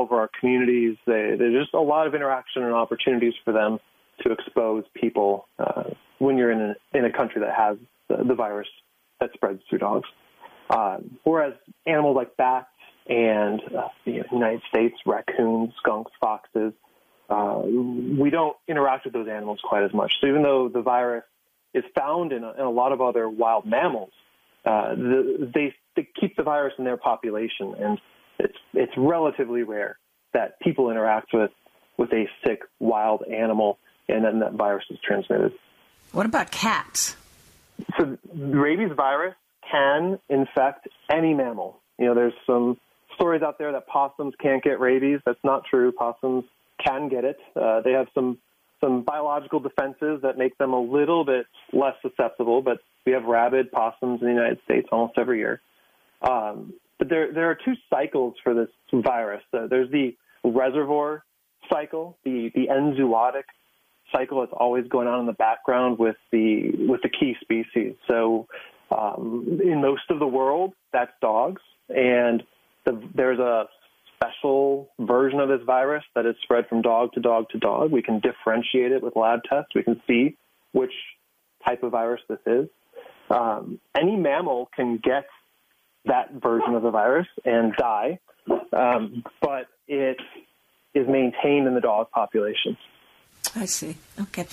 over our communities. There's just a lot of interaction and opportunities for them to expose people when you're in a country that has the virus that spreads through dogs. Whereas animals like bats and the United States, raccoons, skunks, foxes, we don't interact with those animals quite as much. So even though the virus is found in a lot of other wild mammals, they keep the virus in their population, and it's relatively rare that people interact with a sick wild animal and then that virus is transmitted. What about cats? So the rabies virus can infect any mammal. There's some stories out there that possums can't get rabies. That's not true. Possums can get it. They have some biological defenses that make them a little bit less susceptible, but we have rabid possums in the United States almost every year. But there are two cycles for this virus. There's the reservoir cycle, the enzootic cycle that's always going on in the background with the key species. So in most of the world, that's dogs, and there's a special version of this virus that is spread from dog to dog to dog. We can differentiate it with lab tests. We can see which type of virus this is. Any mammal can get that version of the virus and die, but it is maintained in the dog population. I see. Okay.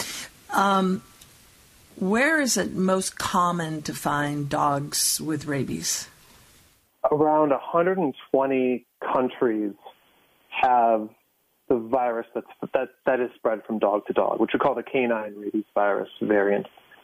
Where is it most common to find dogs with rabies? Around 120 countries have the virus that is spread from dog to dog, which we call the canine rabies virus variant.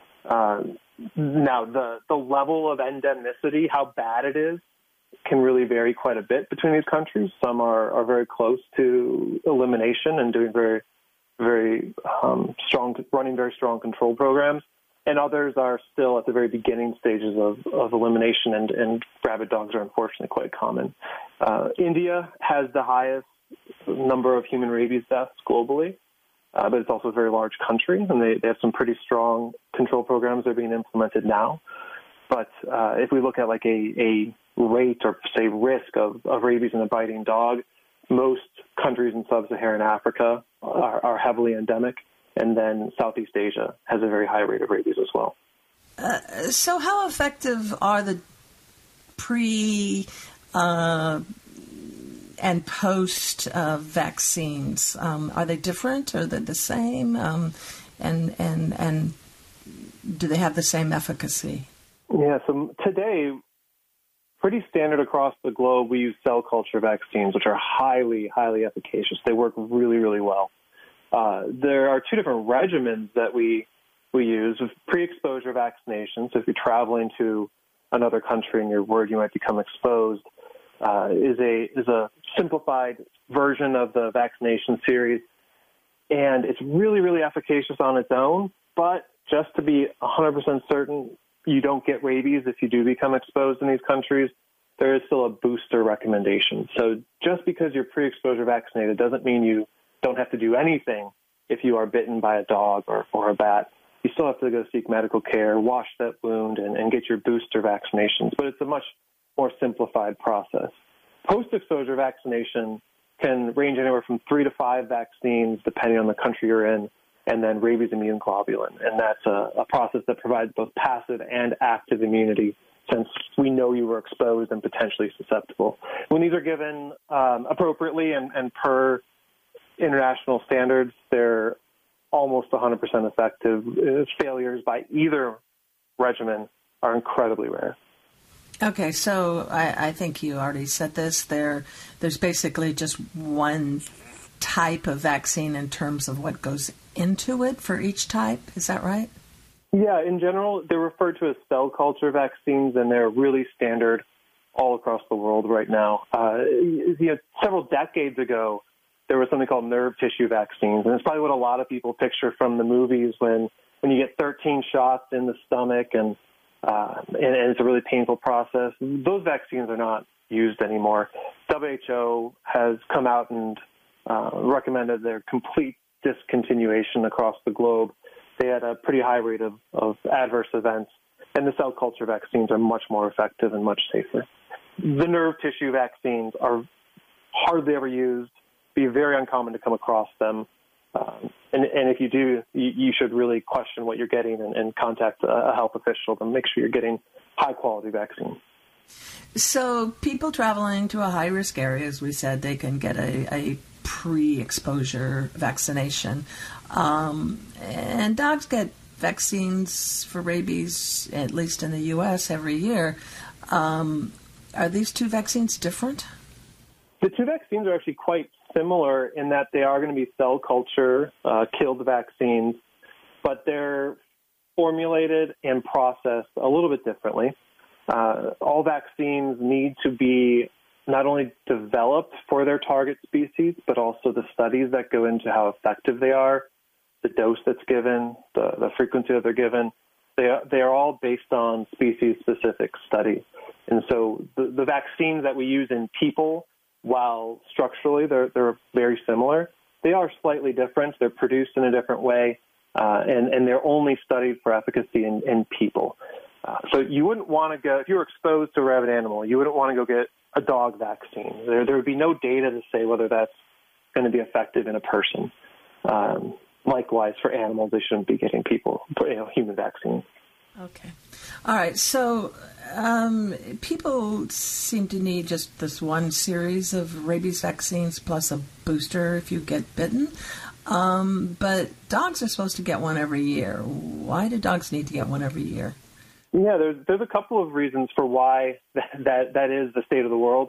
Now, the level of endemicity, how bad it is, can really vary quite a bit between these countries. Some are very close to elimination and doing very, very strong, running very strong control programs, and others are still at the very beginning stages of elimination, and rabid dogs are unfortunately quite common. India has the highest number of human rabies deaths globally, but it's also a very large country, and they have some pretty strong control programs that are being implemented now. But if we look at like a rate or, say, risk of rabies in a biting dog, most countries in sub-Saharan Africa are heavily endemic, and then Southeast Asia has a very high rate of rabies as well. So how effective are the pre and post vaccines? Are they different? Are they the same? And do they have the same efficacy? Yeah, so today, pretty standard across the globe, we use cell culture vaccines, which are highly, highly efficacious. They work really, really well. There are two different regimens that we use with pre-exposure vaccination. So if you're traveling to another country and you're worried you might become exposed, is a simplified version of the vaccination series. And it's really, really efficacious on its own. But just to be 100% certain you don't get rabies if you do become exposed in these countries, there is still a booster recommendation. So just because you're pre-exposure vaccinated doesn't mean you don't have to do anything if you are bitten by a dog or a bat. You still have to go seek medical care, wash that wound, and get your booster vaccinations. But it's a much more simplified process. Post-exposure vaccination can range anywhere from 3 to 5 vaccines, depending on the country you're in, and then rabies immune globulin. And that's a process that provides both passive and active immunity, since we know you were exposed and potentially susceptible. When these are given appropriately and per international standards, they're almost 100% effective. Failures by either regimen are incredibly rare. Okay, so I think you already said this. There's basically just one type of vaccine in terms of what goes into it for each type. Is that right? Yeah, in general, they're referred to as cell culture vaccines, and they're really standard all across the world right now. Several decades ago, there was something called nerve tissue vaccines, and it's probably what a lot of people picture from the movies when you get 13 shots in the stomach and it's a really painful process. Those vaccines are not used anymore. WHO has come out and recommended their complete discontinuation across the globe. They had a pretty high rate of adverse events, and the cell culture vaccines are much more effective and much safer. The nerve tissue vaccines are hardly ever used, be very uncommon to come across them. And if you do, you should really question what you're getting and contact a health official to make sure you're getting high-quality vaccine. So people traveling to a high-risk area, as we said, they can get a pre-exposure vaccination. And dogs get vaccines for rabies, at least in the U.S., every year. Are these two vaccines different? The two vaccines are actually quite similar in that they are going to be cell culture killed vaccines, but they're formulated and processed a little bit differently. All vaccines need to be not only developed for their target species, but also the studies that go into how effective they are, the dose that's given, the frequency that they're given. They are all based on species-specific studies. And so the vaccines that we use in people, while structurally they're very similar, they are slightly different. They're produced in a different way, and they're only studied for efficacy in people. So you wouldn't want to go, if you were exposed to a rabid animal, you wouldn't want to go get a dog vaccine. There would be no data to say whether that's going to be effective in a person. Likewise, for animals, they shouldn't be getting human vaccines. Okay. All right. So people seem to need just this one series of rabies vaccines plus a booster if you get bitten. But dogs are supposed to get one every year. Why do dogs need to get one every year? Yeah, there's a couple of reasons for why that is the state of the world.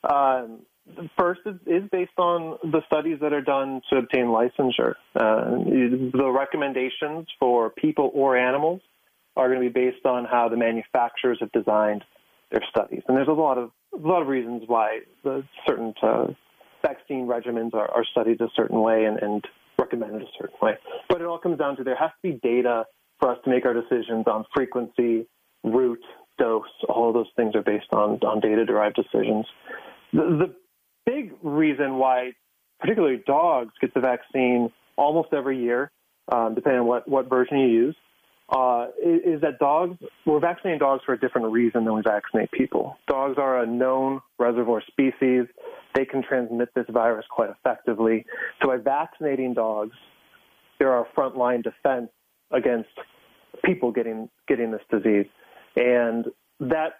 First is based on the studies that are done to obtain licensure. The recommendations for people or animals are going to be based on how the manufacturers have designed their studies. And there's a lot of reasons why the certain vaccine regimens are studied a certain way and recommended a certain way. But it all comes down to there has to be data for us to make our decisions on frequency, route, dose. All of those things are based on data-derived decisions. The big reason why particularly dogs get the vaccine almost every year, depending on what version you use, is that we're vaccinating dogs for a different reason than we vaccinate people. Dogs are a known reservoir species. They can transmit this virus quite effectively. So by vaccinating dogs, they're our frontline defense against people getting this disease. And that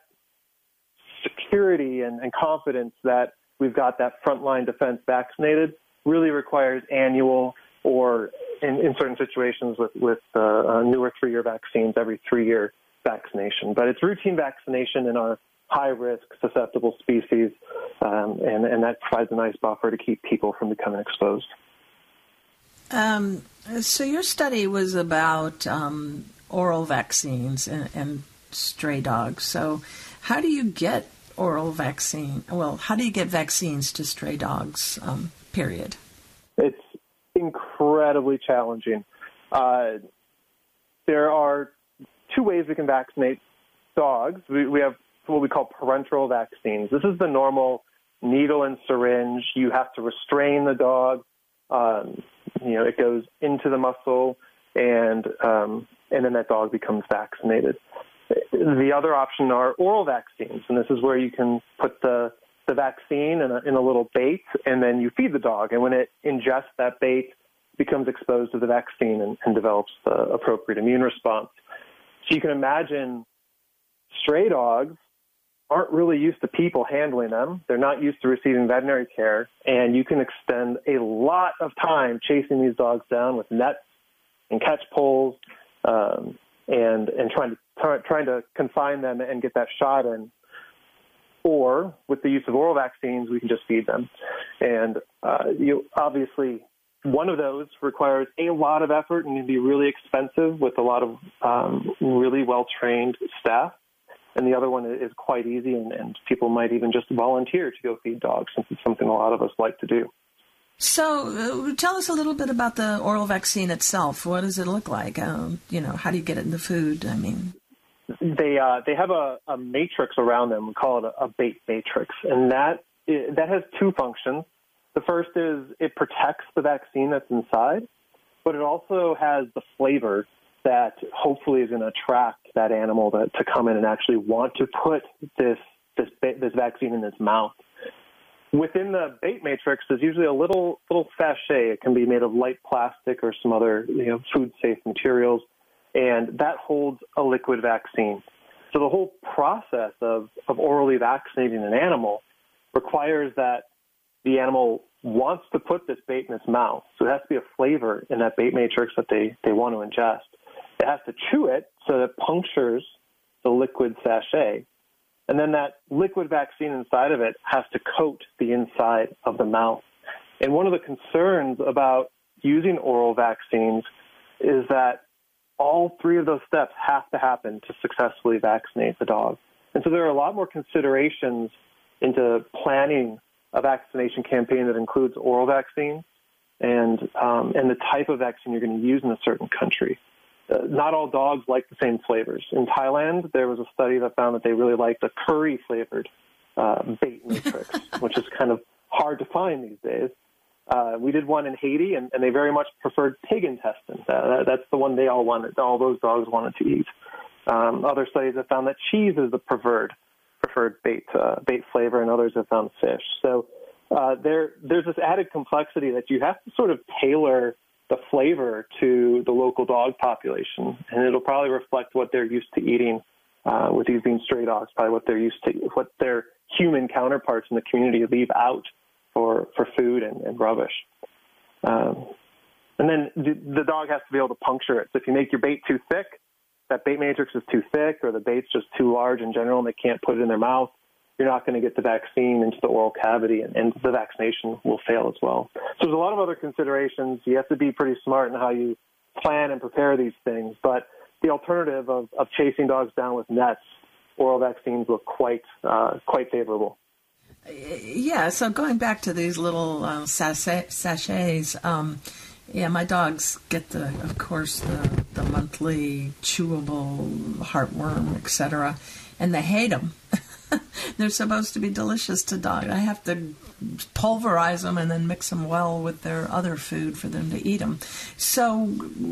security and confidence that we've got that frontline defense vaccinated really requires annual or in certain situations with newer 3-year vaccines, every 3-year vaccination. But it's routine vaccination in our high-risk, susceptible species, and that provides a nice buffer to keep people from becoming exposed. So your study was about oral vaccines and stray dogs. So how do you get oral vaccine? Well, how do you get vaccines to stray dogs, period? It's incredibly challenging. There are 2 ways we can vaccinate dogs. We have what we call parenteral vaccines. This is the normal needle and syringe. You have to restrain the dog. It goes into the muscle, and then that dog becomes vaccinated. The other option are oral vaccines, and this is where you can put the vaccine in a little bait, and then you feed the dog. And when it ingests that bait, it becomes exposed to the vaccine and develops the appropriate immune response. So you can imagine stray dogs aren't really used to people handling them. They're not used to receiving veterinary care, and you can extend a lot of time chasing these dogs down with nets and catch poles, and trying to confine them and get that shot in. Or with the use of oral vaccines, we can just feed them. And obviously, one of those requires a lot of effort and can be really expensive with a lot of really well-trained staff. And the other one is quite easy, and people might even just volunteer to go feed dogs, since it's something a lot of us like to do. So tell us a little bit about the oral vaccine itself. What does it look like? How do you get it in the food? They have a matrix around them. We call it a bait matrix, and that has 2 functions. The first is it protects the vaccine that's inside, but it also has the flavor that hopefully is going to attract that animal to come in and actually want to put this vaccine in its mouth. Within the bait matrix, there's usually a little sachet. It can be made of light plastic or some other food-safe materials, and that holds a liquid vaccine. So the whole process of orally vaccinating an animal requires that the animal wants to put this bait in its mouth. So it has to be a flavor in that bait matrix that they want to ingest. It has to chew it so that it punctures the liquid sachet. And then that liquid vaccine inside of it has to coat the inside of the mouth. And one of the concerns about using oral vaccines is that all three of those steps have to happen to successfully vaccinate the dog. And so there are a lot more considerations into planning a vaccination campaign that includes oral vaccine and the type of vaccine you're going to use in a certain country. Not all dogs like the same flavors. In Thailand, there was a study that found that they really liked the curry-flavored bait matrix, which is kind of hard to find these days. We did one in Haiti, and they very much preferred pig intestine. That's the one they all wanted. All those dogs wanted to eat. Other studies have found that cheese is the preferred bait flavor, and others have found fish. So there's this added complexity that you have to sort of tailor the flavor to the local dog population, and it'll probably reflect what they're used to eating. With these being stray dogs, probably what they're used to, what their human counterparts in the community leave out for food and rubbish. And then the dog has to be able to puncture it. So if you make your bait too thick, that bait matrix is too thick, or the bait's just too large in general and they can't put it in their mouth, you're not going to get the vaccine into the oral cavity, and the vaccination will fail as well. So there's a lot of other considerations. You have to be pretty smart in how you plan and prepare these things. But the alternative of chasing dogs down with nets, oral vaccines look quite favorable. Yeah, so going back to these little sachets, my dogs get of course, the monthly chewable heartworm, etc., and they hate them. They're supposed to be delicious to dogs. I have to pulverize them and then mix them well with their other food for them to eat them. So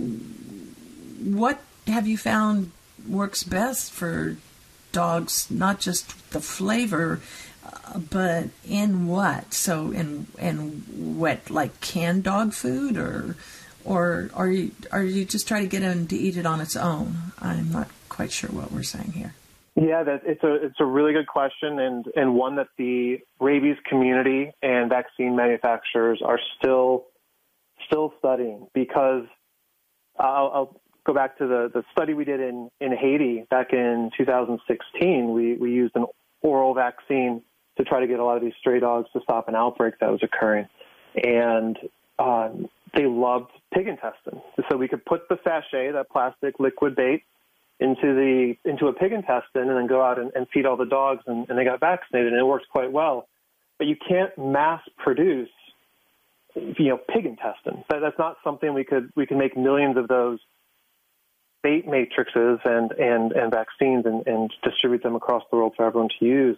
what have you found works best for dogs, not just the flavor, but in what? So in what, like canned dog food, or are you just trying to get them to eat it on its own? I'm not quite sure what we're saying here. Yeah, it's a really good question, and one that the rabies community and vaccine manufacturers are still studying, because I'll go back to the study we did in Haiti back in 2016. We used an oral vaccine to try to get a lot of these stray dogs to stop an outbreak that was occurring. And they loved pig intestine. So we could put the sachet, that plastic liquid bait, into a pig intestine and then go out and feed all the dogs, and they got vaccinated, and it works quite well. But you can't mass produce pig intestine. That's not something we could make millions of those bait matrices and vaccines and distribute them across the world for everyone to use.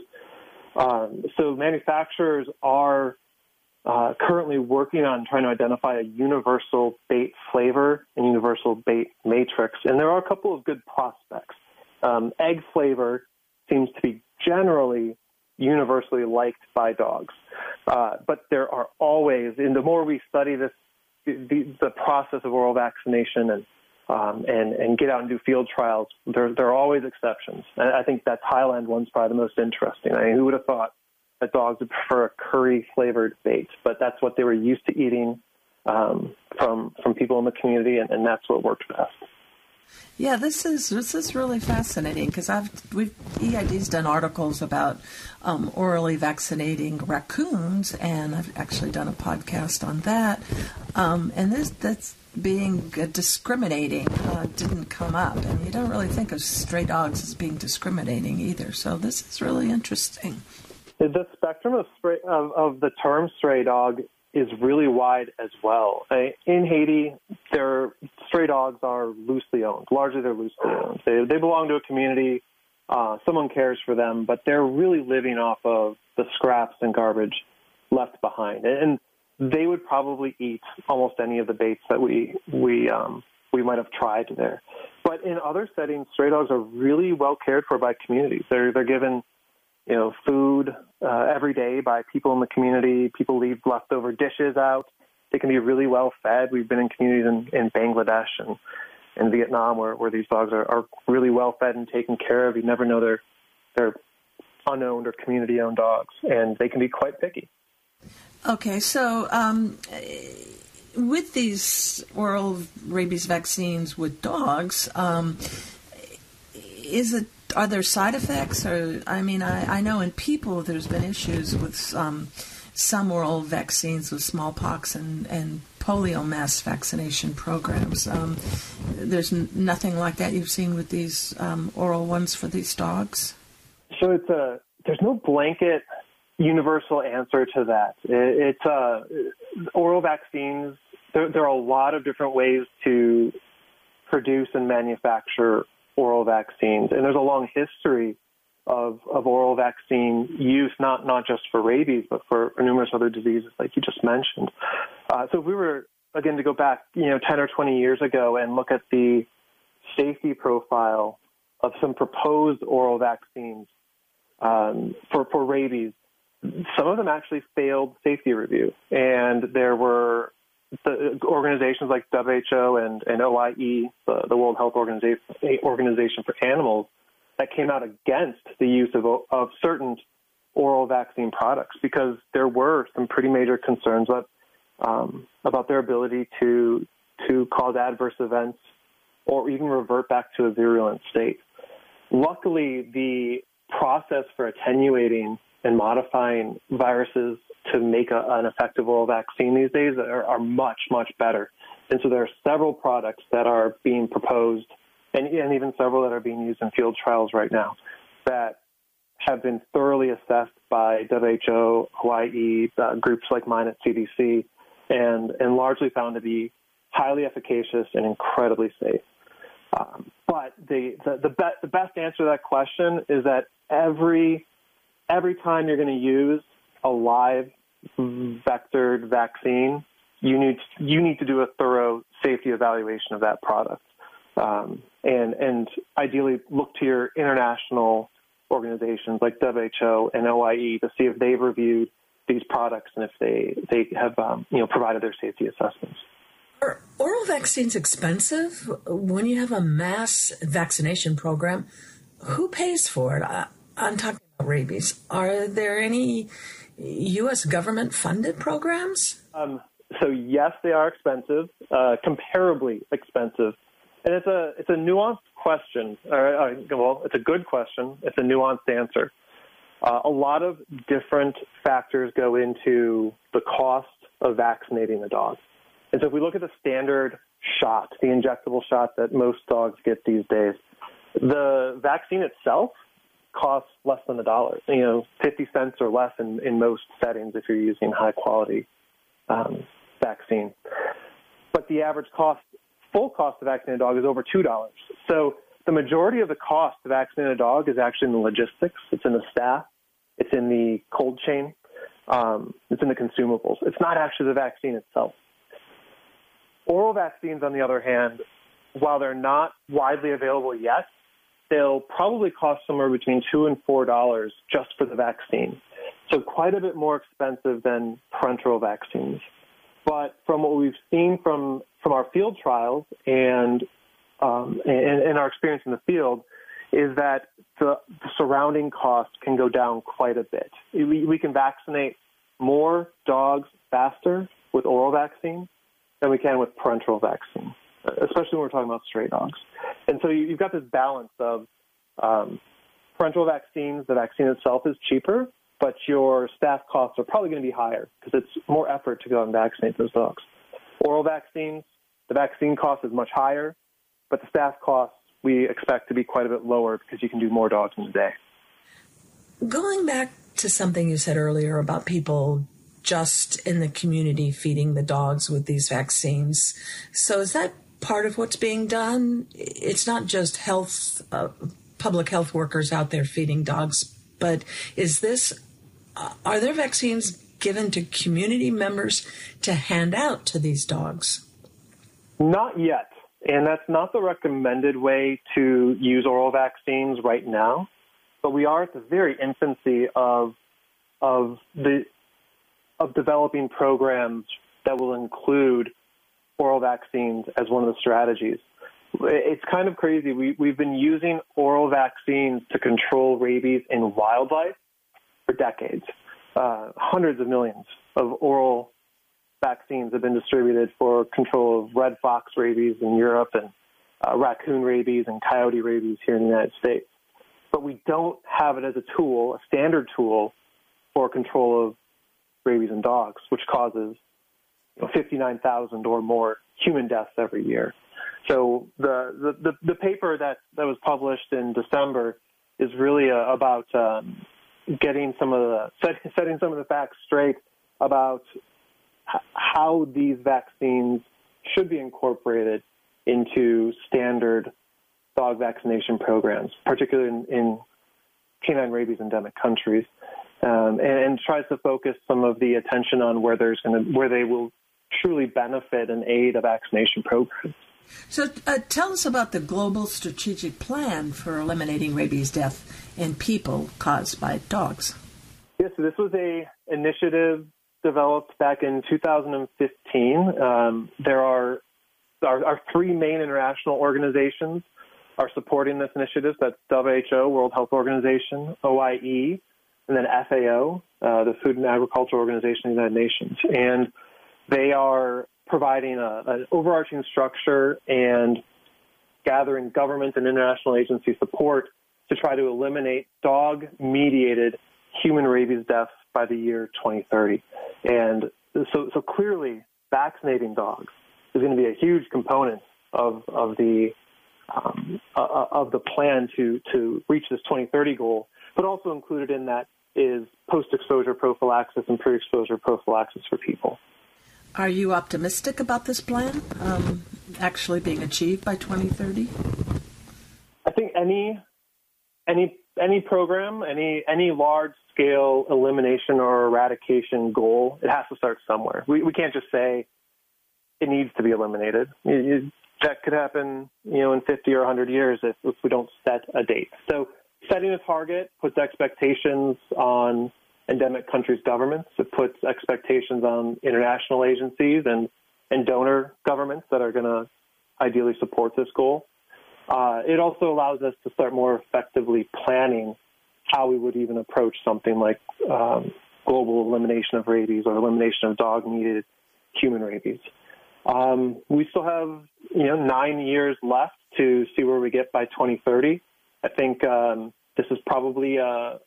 So manufacturers are currently working on trying to identify a universal bait flavor and universal bait matrix. And there are a couple of good prospects. Egg flavor seems to be generally universally liked by dogs. But there are always, and the more we study this, the process of oral vaccination and get out and do field trials, there are always exceptions. And I think that Thailand one's probably the most interesting. I mean, who would have thought that dogs would prefer a curry-flavored bait? But that's what they were used to eating from people in the community, and that's what worked best. Yeah, this is really fascinating, because EID's done articles about orally vaccinating raccoons, and I've actually done a podcast on that. And that's being discriminating didn't come up, and you don't really think of stray dogs as being discriminating either. So this is really interesting. The spectrum of the term stray dog is really wide as well. In Haiti, stray dogs are loosely owned. Largely, they're loosely owned. They belong to a community. Someone cares for them, but they're really living off of the scraps and garbage left behind. And they would probably eat almost any of the baits that we might have tried there. But in other settings, stray dogs are really well cared for by communities. They're given food every day by people in the community. People leave leftover dishes out. They can be really well fed. We've been in communities in Bangladesh and in Vietnam where these dogs are really well fed and taken care of. You never know they're unowned or community-owned dogs, and they can be quite picky. Okay, so with these oral rabies vaccines with dogs, are there side effects? Or I know in people there's been issues with some oral vaccines with smallpox and polio mass vaccination programs. There's nothing like that you've seen with these oral ones for these dogs? So there's no blanket universal answer to that. It's oral vaccines. There are a lot of different ways to produce and manufacture oral vaccines, and there's a long history of oral vaccine use, not just for rabies, but for numerous other diseases like you just mentioned. So if we were, again, to go back 10 or 20 years ago and look at the safety profile of some proposed oral vaccines for rabies, some of them actually failed safety review, and there were the organizations like WHO and OIE, the World Health Organization for Animals, that came out against the use of certain oral vaccine products because there were some pretty major concerns about their ability to cause adverse events or even revert back to a virulent state. Luckily, the process for attenuating and modifying viruses to make an effective oral vaccine these days are much, much better. And so there are several products that are being proposed and even several that are being used in field trials right now that have been thoroughly assessed by WHO, Hawaii, groups like mine at CDC, and largely found to be highly efficacious and incredibly safe. But the best answer to that question is that every time you're going to use a live vectored vaccine, you need to do a thorough safety evaluation of that product, and ideally look to your international organizations like WHO and OIE to see if they've reviewed these products and if they have provided their safety assessments. Are oral vaccines expensive? When you have a mass vaccination program, who pays for it? I'm talking about rabies. Are there any U.S. government-funded programs? So yes, they are expensive, comparably expensive, and it's a nuanced question. Well, it's a good question. It's a nuanced answer. A lot of different factors go into the cost of vaccinating the dog. And so if we look at the standard shot, the injectable shot that most dogs get these days, the vaccine itself costs less than $1, 50 cents or less in most settings if you're using high-quality vaccine. But the average full cost to vaccinate a dog is over $2. So the majority of the cost to vaccinate a dog is actually in the logistics. It's in the staff. It's in the cold chain. It's in the consumables. It's not actually the vaccine itself. Oral vaccines, on the other hand, while they're not widely available yet, they'll probably cost somewhere between $2 and $4 just for the vaccine. So quite a bit more expensive than parenteral vaccines. But from what we've seen from our field trials and our experience in the field is that the surrounding costs can go down quite a bit. We can vaccinate more dogs faster with oral vaccine than we can with parenteral vaccine, especially when we're talking about stray dogs. And so you've got this balance of parenteral vaccines. The vaccine itself is cheaper, but your staff costs are probably going to be higher because it's more effort to go and vaccinate those dogs. Oral vaccines, the vaccine cost is much higher, but the staff costs we expect to be quite a bit lower because you can do more dogs in a day. Going back to something you said earlier about people just in the community feeding the dogs with these vaccines. So is that part of what's being done? It's not just public health workers out there feeding dogs, but are there vaccines given to community members to hand out to these dogs? Not yet. And that's not the recommended way to use oral vaccines right now. but we are at the very infancy of developing programs that will include oral vaccines as one of the strategies. It's kind of crazy. We've been using oral vaccines to control rabies in wildlife for decades. Hundreds of millions of oral vaccines have been distributed for control of red fox rabies in Europe and raccoon rabies and coyote rabies here in the United States. But we don't have it as a tool, a standard tool, for control of rabies in dogs, which causes 59,000 or more human deaths every year. So the paper that was published in December is really about getting setting some of the facts straight about how these vaccines should be incorporated into standard dog vaccination programs, particularly in canine rabies endemic countries, and tries to focus some of the attention on where they will truly benefit and aid a vaccination program. So tell us about the global strategic plan for eliminating rabies death in people caused by dogs. Yes, so this was a initiative developed back in 2015. There are our three main international organizations are supporting this initiative. That's WHO, World Health Organization, OIE, and then FAO, the Food and Agriculture Organization of the United Nations. And they are providing an overarching structure and gathering government and international agency support to try to eliminate dog-mediated human rabies deaths by the year 2030. And so clearly, vaccinating dogs is going to be a huge component of the plan to reach this 2030 goal. But also included in that is post-exposure prophylaxis and pre-exposure prophylaxis for people. Are you optimistic about this plan actually being achieved by 2030? I think any program, any large-scale elimination or eradication goal, it has to start somewhere. We can't just say it needs to be eliminated. That could happen, in 50 or 100 years if we don't set a date. So setting a target puts expectations on endemic countries' governments. It puts expectations on international agencies and donor governments that are going to ideally support this goal. It also allows us to start more effectively planning how we would even approach something like global elimination of rabies or elimination of dog-mediated human rabies. We still have 9 years left to see where we get by 2030. I think this is probably a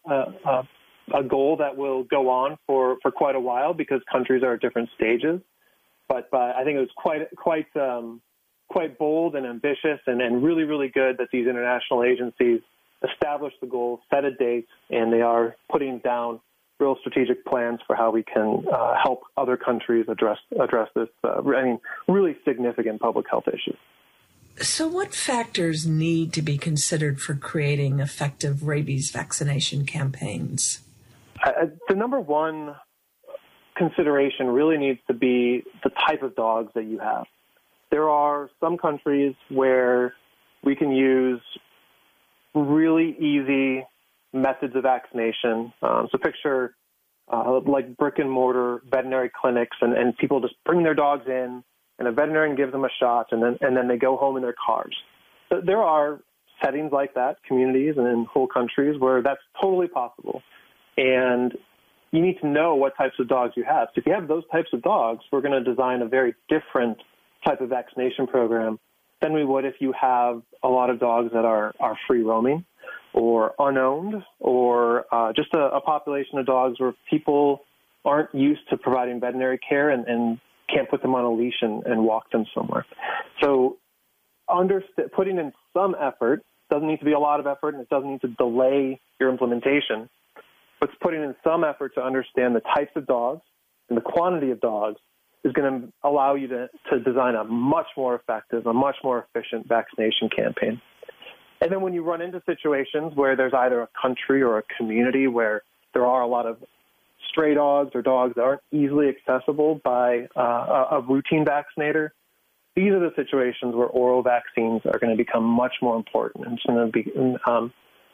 goal that will go on for quite a while because countries are at different stages. But I think it was quite bold and ambitious and really, really good that these international agencies established the goal, set a date, and they are putting down real strategic plans for how we can help other countries address this, really significant public health issue. So what factors need to be considered for creating effective rabies vaccination campaigns? The number one consideration really needs to be the type of dogs that you have. There are some countries where we can use really easy methods of vaccination. So picture like brick and mortar veterinary clinics and people just bring their dogs in and a veterinarian gives them a shot and then they go home in their cars. So there are settings like that, communities and in whole countries where that's totally possible. And you need to know what types of dogs you have. So if you have those types of dogs, we're going to design a very different type of vaccination program than we would if you have a lot of dogs that are free roaming or unowned or just a population of dogs where people aren't used to providing veterinary care and can't put them on a leash and walk them somewhere. So putting in some effort, doesn't need to be a lot of effort and it doesn't need to delay your implementation, but putting in some effort to understand the types of dogs and the quantity of dogs is going to allow you to design a much more effective, a much more efficient vaccination campaign. And then when you run into situations where there's either a country or a community where there are a lot of stray dogs or dogs that aren't easily accessible by a routine vaccinator, these are the situations where oral vaccines are going to become much more important. And it's going to be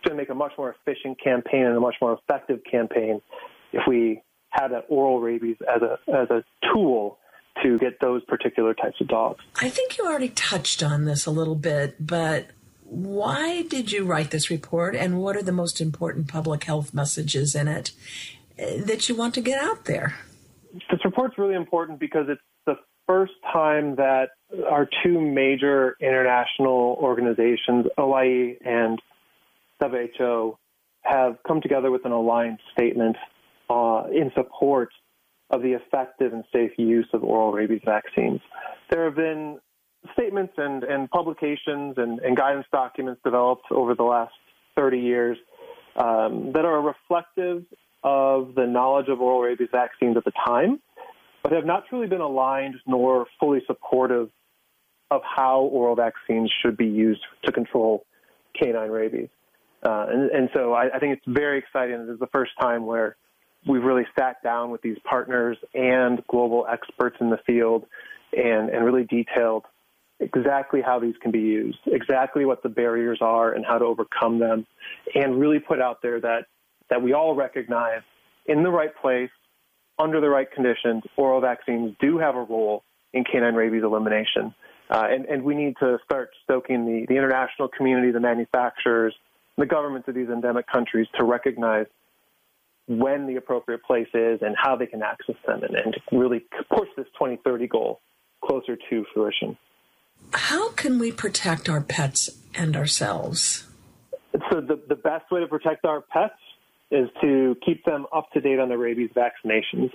going to make a much more efficient campaign and a much more effective campaign if we had that oral rabies as a tool to get those particular types of dogs. I think you already touched on this a little bit, but why did you write this report, and what are the most important public health messages in it that you want to get out there? This report's really important because it's the first time that our two major international organizations, OIE and WHO, have come together with an aligned statement in support of the effective and safe use of oral rabies vaccines. There have been statements and publications and guidance documents developed over the last 30 years that are reflective of the knowledge of oral rabies vaccines at the time, but have not truly been aligned nor fully supportive of how oral vaccines should be used to control canine rabies. And so I think it's very exciting. This is the first time where we've really sat down with these partners and global experts in the field and really detailed exactly how these can be used, exactly what the barriers are and how to overcome them, and really put out there that we all recognize in the right place, under the right conditions, oral vaccines do have a role in canine rabies elimination. And we need to start stoking the international community, the manufacturers, the governments of these endemic countries to recognize when the appropriate place is and how they can access them and really push this 2030 goal closer to fruition. How can we protect our pets and ourselves? So the best way to protect our pets is to keep them up to date on their rabies vaccinations.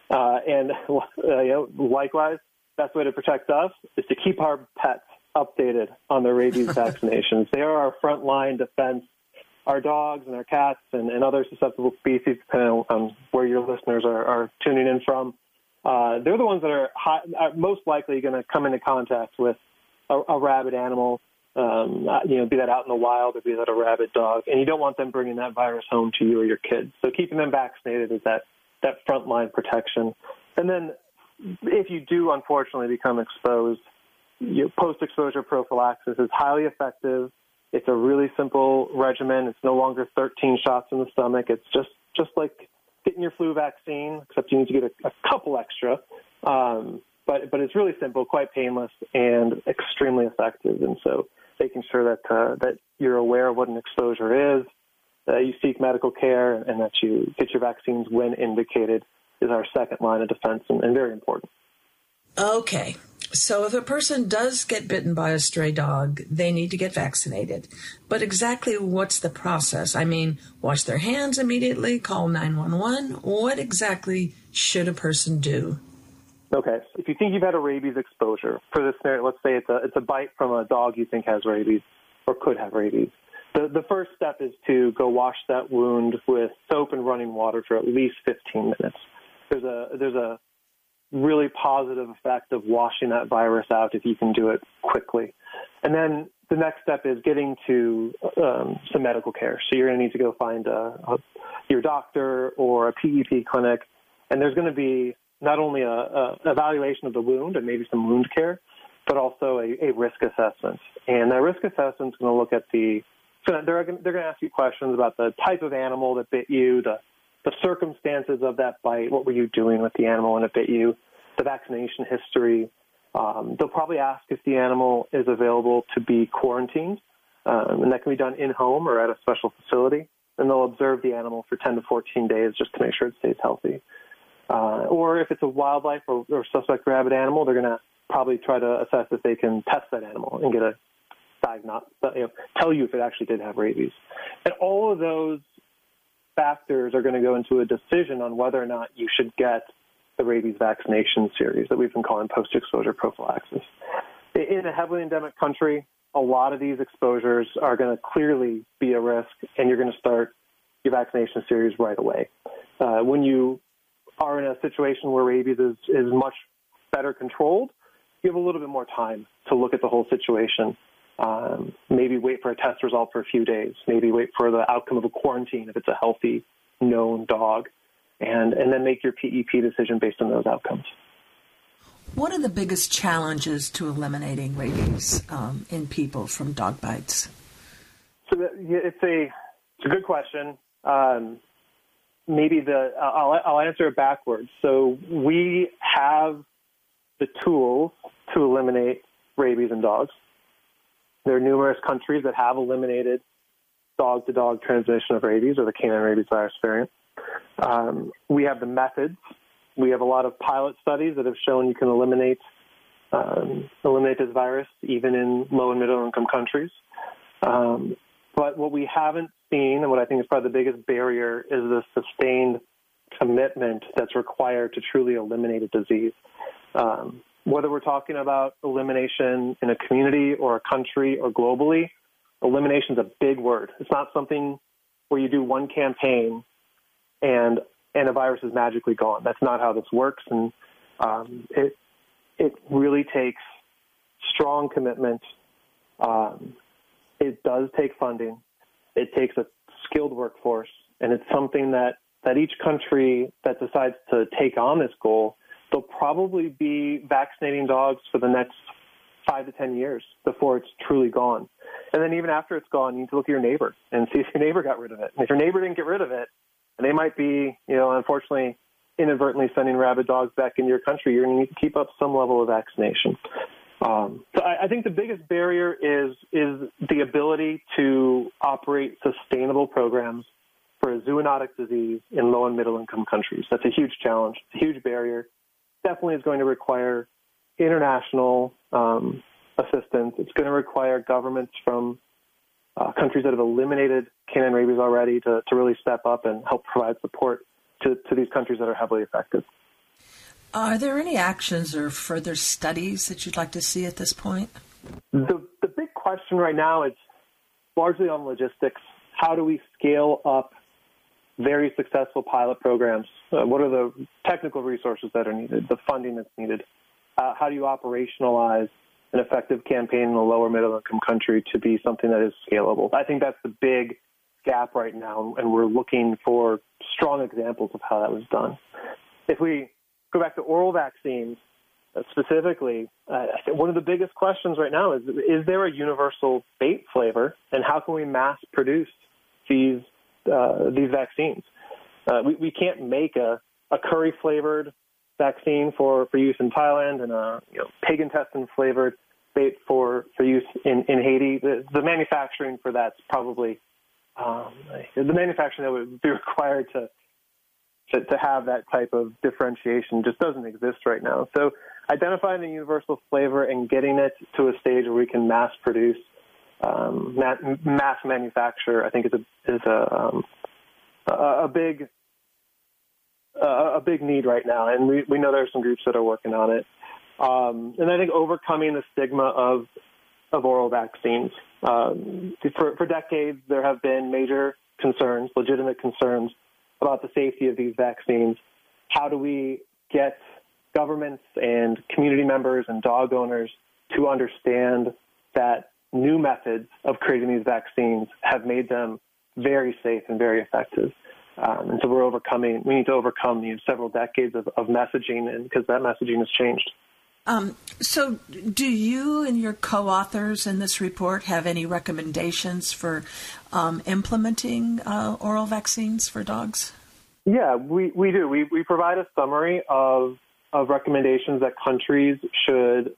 Likewise, best way to protect us is to keep our pets updated on their rabies vaccinations. They are our frontline defense. Our dogs and our cats and other susceptible species, depending on where your listeners are tuning in from, they're the ones that are most likely going to come into contact with a rabid animal, be that out in the wild or be that a rabid dog. And you don't want them bringing that virus home to you or your kids. So keeping them vaccinated is that frontline protection. And then if you do, unfortunately, become exposed, post-exposure prophylaxis is highly effective. It's a really simple regimen. It's no longer 13 shots in the stomach. It's just like getting your flu vaccine, except you need to get a couple extra. But it's really simple, quite painless, and extremely effective. And so making sure that you're aware of what an exposure is, that you seek medical care, and that you get your vaccines when indicated is our second line of defense and very important. Okay. So if a person does get bitten by a stray dog, they need to get vaccinated. But exactly what's the process? I mean, wash their hands immediately, call 911. What exactly should a person do? Okay. If you think you've had a rabies exposure, for this scenario, let's say it's a bite from a dog you think has rabies or could have rabies. The first step is to go wash that wound with soap and running water for at least 15 minutes. There's a really positive effect of washing that virus out if you can do it quickly. And then the next step is getting to some medical care. So you're going to need to go find your doctor or a PEP clinic, and there's going to be not only a evaluation of the wound and maybe some wound care, but also a risk assessment. And that risk assessment is going to look at they're going to ask you questions about the type of animal that bit you, the circumstances of that bite, what were you doing with the animal when it bit you, the vaccination history. They'll probably ask if the animal is available to be quarantined, and that can be done in-home or at a special facility. And they'll observe the animal for 10 to 14 days just to make sure it stays healthy. Or if it's a wildlife or suspect rabid animal, they're going to probably try to assess if they can test that animal and get a diagnostic, tell you if it actually did have rabies. And all of those factors are going to go into a decision on whether or not you should get the rabies vaccination series that we've been calling post-exposure prophylaxis. In a heavily endemic country, a lot of these exposures are going to clearly be a risk, and you're going to start your vaccination series right away. When you are in a situation where rabies is much better controlled, you have a little bit more time to look at the whole situation. Maybe wait for a test result for a few days. Maybe wait for the outcome of a quarantine if it's a healthy, known dog. And then make your PEP decision based on those outcomes. What are the biggest challenges to eliminating rabies in people from dog bites? So it's It's a good question. I'll answer it backwards. So we have the tools to eliminate rabies in dogs. There are numerous countries that have eliminated dog-to-dog transmission of rabies, or the canine rabies virus variant. We have the methods. We have a lot of pilot studies that have shown you can eliminate this virus even in low and middle income countries. But what we haven't seen, and what I think is probably the biggest barrier, is the sustained commitment that's required to truly eliminate a disease. Whether we're talking about elimination in a community or a country or globally, elimination is a big word. It's not something where you do one campaign and a virus is magically gone. That's not how this works, and it really takes strong commitment. It does take funding. It takes a skilled workforce, and it's something that each country that decides to take on this goal, they'll probably be vaccinating dogs for the next 5 to 10 years before it's truly gone. And then even after it's gone, you need to look at your neighbor and see if your neighbor got rid of it. And if your neighbor didn't get rid of it, and they might be, unfortunately, inadvertently sending rabid dogs back into your country, you're going to need to keep up some level of vaccination. So I think the biggest barrier is the ability to operate sustainable programs for a zoonotic disease in low and middle income countries. That's a huge challenge. It's a huge barrier. Definitely is going to require international assistance. It's going to require governments from countries that have eliminated canine rabies already to really step up and help provide support to these countries that are heavily affected. Are there any actions or further studies that you'd like to see at this point? The big question right now is largely on logistics. How do we scale up very successful pilot programs? What are the technical resources that are needed, the funding that's needed? How do you operationalize an effective campaign in a lower middle income country to be something that is scalable? I think that's the big gap right now, and we're looking for strong examples of how that was done. If we go back to oral vaccines specifically, I think one of the biggest questions right now is there a universal bait flavor, and how can we mass produce these vaccines? We can't make a curry-flavored vaccine for use in Thailand and a pig intestine-flavored bait for use in Haiti. The manufacturing for that's probably the manufacturing that would be required to have that type of differentiation just doesn't exist right now. So identifying the universal flavor and getting it to a stage where we can mass produce, mass manufacture, I think is a big need right now, and we know there are some groups that are working on it. And I think overcoming the stigma of oral vaccines. For decades, there have been major concerns, legitimate concerns, about the safety of these vaccines. How do we get governments and community members and dog owners to understand that new methods of creating these vaccines have made them very safe and very effective? And so we need to overcome these several decades of messaging, and because that messaging has changed. So do you and your co-authors in this report have any recommendations for implementing oral vaccines for dogs? Yeah, we do. We provide a summary of recommendations that countries should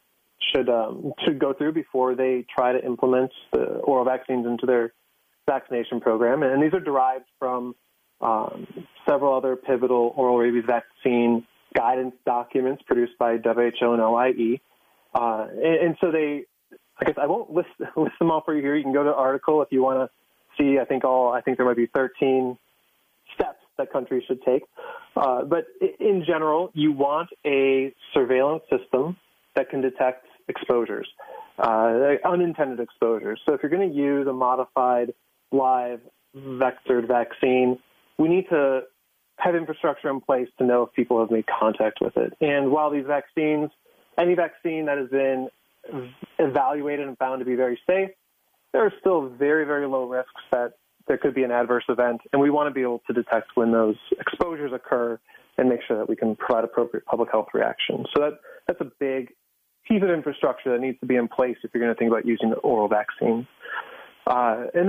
go through before they try to implement the oral vaccines into their vaccination program. And these are derived from several other pivotal oral rabies vaccine guidance documents produced by WHO and LIE. And so I guess I won't list them all for you here. You can go to the article if you want to see. I think there might be 13 steps that countries should take. But in general, you want a surveillance system that can detect exposures, unintended exposures. So if you're going to use a modified live vectored vaccine, we need to have infrastructure in place to know if people have made contact with it. And while these vaccines, any vaccine that has been evaluated and found to be very safe, there are still very, very low risks that there could be an adverse event. And we want to be able to detect when those exposures occur and make sure that we can provide appropriate public health reaction. So that's a big piece of infrastructure that needs to be in place if you're going to think about using the oral vaccine. And then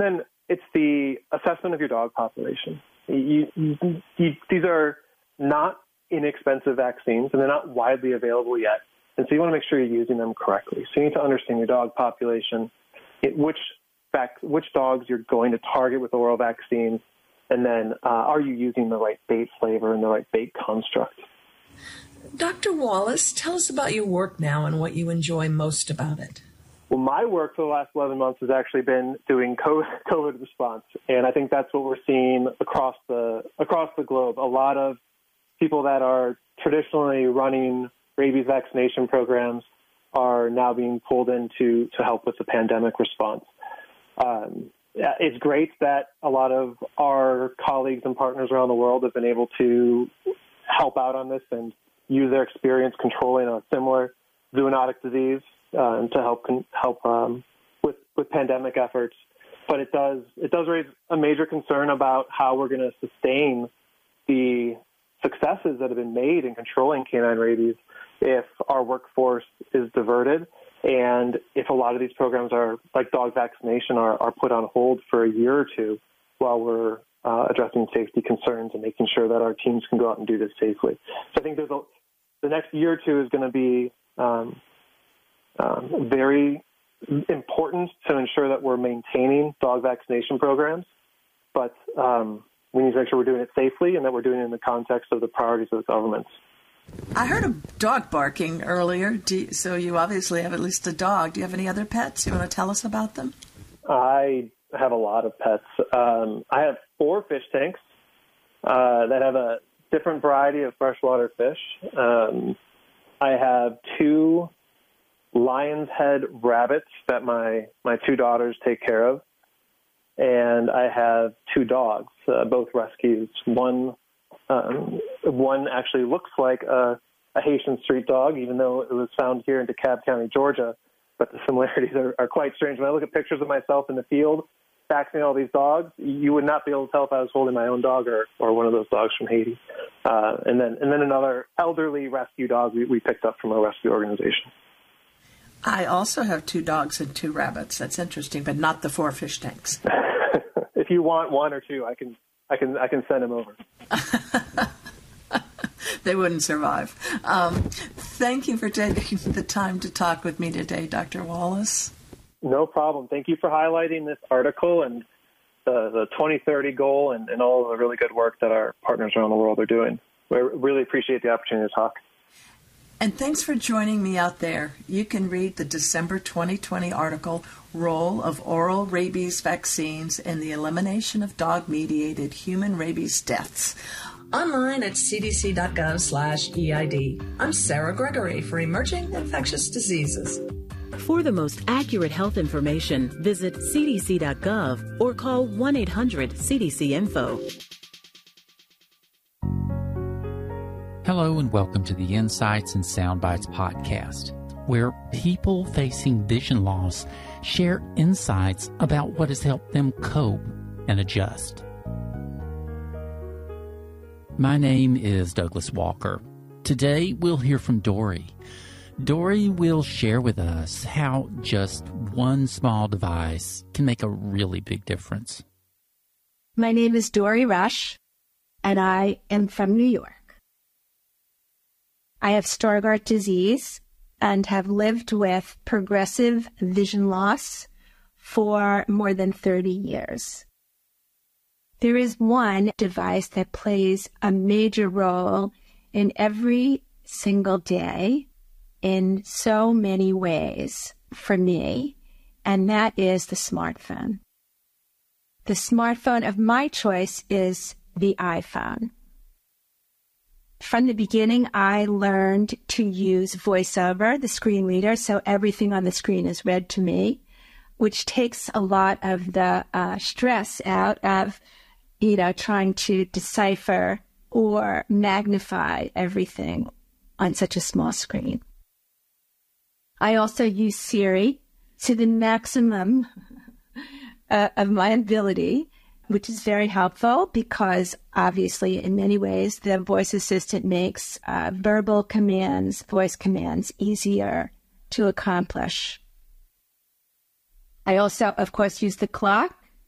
it's the assessment of your dog population. These are not inexpensive vaccines, and they're not widely available yet. And so you want to make sure you're using them correctly. So you need to understand your dog population, which dogs you're going to target with oral vaccines, and then are you using the right bait flavor and the right bait construct. Dr. Wallace, tell us about your work now and what you enjoy most about it. Well, my work for the last 11 months has actually been doing COVID response, and I think that's what we're seeing across the globe. A lot of people that are traditionally running rabies vaccination programs are now being pulled in to help with the pandemic response. It's great that a lot of our colleagues and partners around the world have been able to help out on this and use their experience controlling a similar zoonotic disease to help with pandemic efforts. But it does raise a major concern about how we're going to sustain the successes that have been made in controlling canine rabies if our workforce is diverted and if a lot of these programs are, like dog vaccination, are put on hold for a year or two while we're addressing safety concerns and making sure that our teams can go out and do this safely. So I think the next year or two is going to be very important to ensure that we're maintaining dog vaccination programs, but we need to make sure we're doing it safely and that we're doing it in the context of the priorities of the governments. I heard a dog barking earlier, so you obviously have at least a dog. Do you have any other pets? You want to tell us about them? I have a lot of pets. I have 4 fish tanks that have a different variety of freshwater fish. I have 2 lion's head rabbits that my 2 daughters take care of. And I have 2 dogs, both rescues. One actually looks like a Haitian street dog, even though it was found here in DeKalb County, Georgia. But the similarities are quite strange. When I look at pictures of myself in the field vaccinating all these dogs, you would not be able to tell if I was holding my own dog or one of those dogs from Haiti. And then another elderly rescue dog we picked up from a rescue organization. I also have 2 dogs and 2 rabbits. That's interesting, but not the 4 fish tanks. If you want 1 or 2, I can send them over. They wouldn't survive. Thank you for taking the time to talk with me today, Dr. Wallace. No problem. Thank you for highlighting this article and the 2030 goal and all of the really good work that our partners around the world are doing. We really appreciate the opportunity to talk. And thanks for joining me out there. You can read the December 2020 article, Role of Oral Rabies Vaccines in the Elimination of Dog-Mediated Human Rabies Deaths, online at cdc.gov/EID. I'm Sarah Gregory for Emerging Infectious Diseases. For the most accurate health information, visit cdc.gov or call 1-800-CDC-INFO. Hello and welcome to the Insights and Soundbites podcast, where people facing vision loss share insights about what has helped them cope and adjust. My name is Douglas Walker. Today we'll hear from Dory. Dory will share with us how just one small device can make a really big difference. My name is Dory Rush, and I am from New York. I have Stargardt disease and have lived with progressive vision loss for more than 30 years. There is one device that plays a major role in every single day in so many ways for me, and that is the smartphone. The smartphone of my choice is the iPhone. From the beginning, I learned to use VoiceOver, the screen reader, so everything on the screen is read to me, which takes a lot of the stress out of, trying to decipher or magnify everything on such a small screen. I also use Siri to the maximum of my ability, which is very helpful because obviously in many ways the voice assistant makes verbal commands, voice commands easier to accomplish. I also, of course, use the clock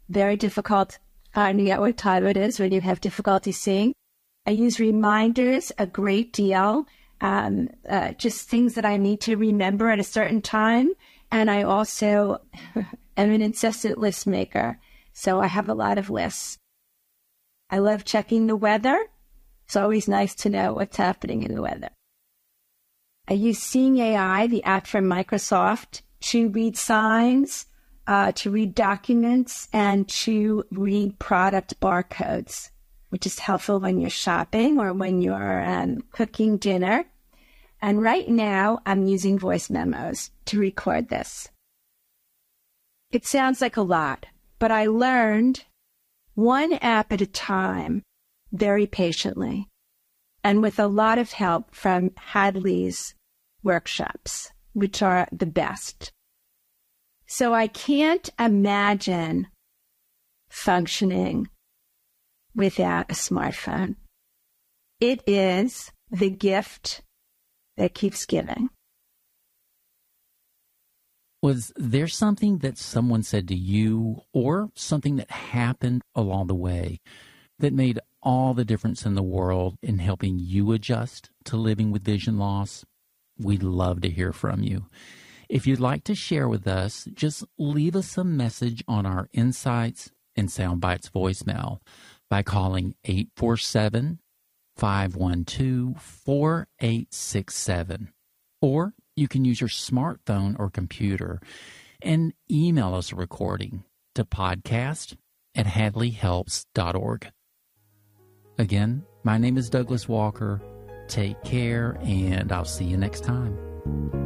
very difficult finding out what time it is when you have difficulty seeing. I use reminders a great deal, just things that I need to remember at a certain time. And I also am an incessant list maker, so I have a lot of lists. I love checking the weather. It's always nice to know what's happening in the weather. I use Seeing AI, the app from Microsoft, to read signs, to read documents, and to read product barcodes, which is helpful when you're shopping or when you're cooking dinner. And right now, I'm using voice memos to record this. It sounds like a lot, but I learned one app at a time, very patiently, and with a lot of help from Hadley's workshops, which are the best. So I can't imagine functioning without a smartphone. It is the gift that keeps giving. Was there something that someone said to you or something that happened along the way that made all the difference in the world in helping you adjust to living with vision loss? We'd love to hear from you. If you'd like to share with us, just leave us a message on our Insights and Soundbites voicemail by calling 847-512-4867. Or you can use your smartphone or computer and email us a recording to podcast@hadleyhelps.org. Again, my name is Douglas Walker. Take care, and I'll see you next time.